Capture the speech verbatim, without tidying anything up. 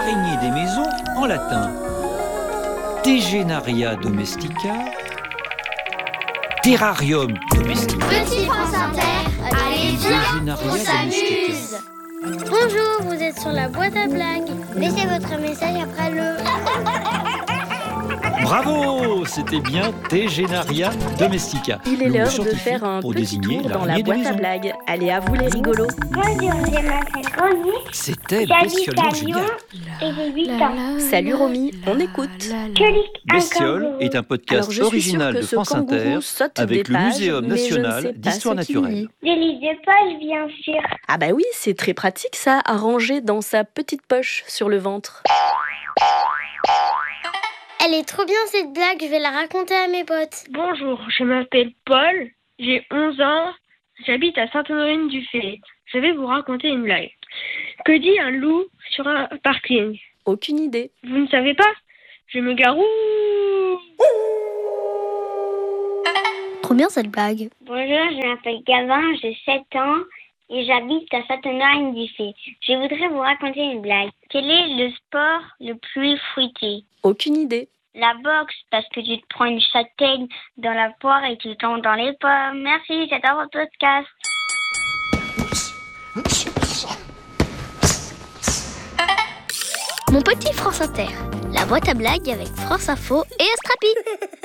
araignées des maisons en latin. Tegenaria domestica, Terrarium domestica. Petit France Inter, allez viens, on s'amuse. Bonjour, vous êtes sur la boîte à blagues. Laissez votre message après le... Bravo, c'était bien Tegenaria domestica. Il est Le mot l'heure de scientifique faire un pour petit désigner tour dans l'araignée la des boîte à maisons. blagues. Allez, à vous les rigolos. Bonjour, je m'appelle Romy. C'était J'habite Bestiole à génial. Lyon et j'ai huit ans. Salut Romy, on écoute. Joli, un Bestiole kangourou. est un podcast Alors je suis original sûre que de ce France Inter kangourou saute avec des le pages, Muséum mais je ne sais national pas d'histoire ce qu'il naturelle. lit. Des livres de poche, bien sûr. Ah bah oui, c'est très pratique ça, à ranger dans sa petite poche sur le ventre. Elle est trop bien cette blague, je vais la raconter à mes potes. Bonjour, je m'appelle Paul, j'ai onze ans, j'habite à Sainte-Honorine-du-Fay. Je vais vous raconter une blague. Que dit un loup sur un parking? Aucune idée. Vous ne savez pas? Je me garou. Trop bien cette blague. Bonjour, je m'appelle Gavin, j'ai sept ans et j'habite à Sainte-Honorine-du-Fay. Je voudrais vous raconter une blague. Quel est le sport le plus fruité? Aucune idée. La boxe, parce que tu te prends une châtaigne dans la poire et tu tombes dans les pommes. Merci, j'adore votre podcast. Mon petit France Inter, la boîte à blagues avec France Info et Astrapi.